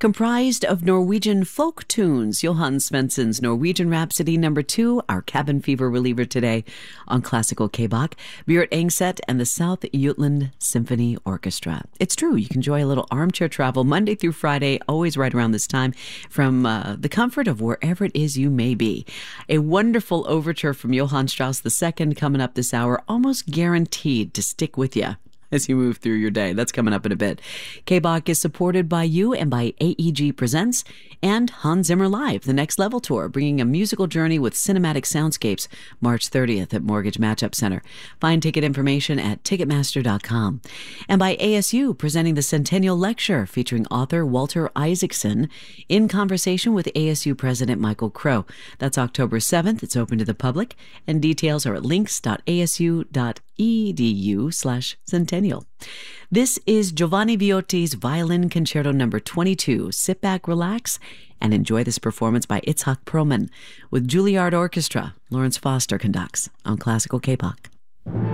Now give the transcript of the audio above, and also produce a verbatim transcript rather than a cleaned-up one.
Comprised of Norwegian folk tunes, Johan Svensson's Norwegian Rhapsody number two, our cabin fever reliever today on Classical K-Bach, Berit Engset and the South Jutland Symphony Orchestra. It's true, you can enjoy a little armchair travel Monday through Friday, always right around this time, from uh, the comfort of wherever it is you may be. A wonderful overture from Johann Strauss the Second coming up this hour, almost guaranteed to stick with you as you move through your day. That's coming up in a bit. K-Bach is supported by you and by A E G Presents and Hans Zimmer Live, the Next Level Tour, bringing a musical journey with cinematic soundscapes March thirtieth at Mortgage Matchup Center. Find ticket information at ticketmaster dot com. And by A S U, presenting the Centennial Lecture featuring author Walter Isaacson in conversation with A S U President Michael Crow. That's October seventh. It's open to the public, and details are at links dot a s u dot edu slash centennial. This is Giovanni Viotti's Violin Concerto number twenty-two. Sit back, relax, and enjoy this performance by Itzhak Perlman with Juilliard Orchestra. Lawrence Foster conducts on Classical K-Bach.